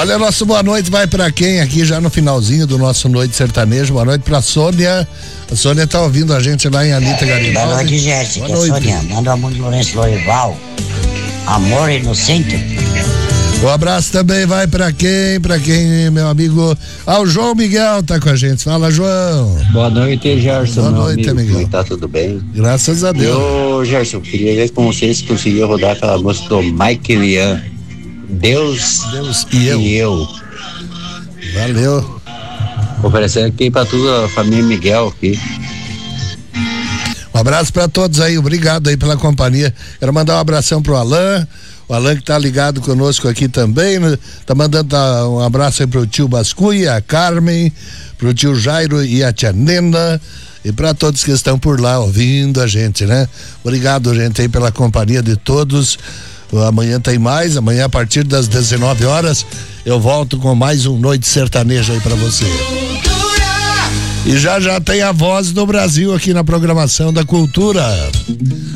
Olha, nosso boa noite vai pra quem aqui já no finalzinho do nosso Noite Sertanejo. Boa noite pra Sônia. A Sônia tá ouvindo a gente lá em Anitta Garibaldi. Boa noite, Jéssica. Boa noite. Sônia, manda um amor de Lourenço Lorival. Amor inocente. Um abraço também vai pra quem, meu amigo? O João Miguel tá com a gente. Fala, João. Boa noite, Gerson. Boa noite, amigo. Miguel. Tá tudo bem? Graças a Deus. Ô, Gerson, queria ver com vocês se conseguiam rodar aquela música do Mike Lian. Deus e eu. Valeu. Oferecendo aqui pra toda a família Miguel aqui. Um abraço pra todos aí, obrigado aí pela companhia. Quero mandar um abração pro Alan. O Alan que tá ligado conosco aqui também, né? Tá mandando um abraço aí pro tio Bascuia, a Carmen, pro tio Jairo e a tia Nena, e pra todos que estão por lá ouvindo a gente, né? Obrigado, gente, aí pela companhia de todos. Amanhã tem mais, amanhã a partir das 19 horas eu volto com mais um Noite Sertaneja aí pra você. E já tem a Voz do Brasil aqui na programação da Cultura.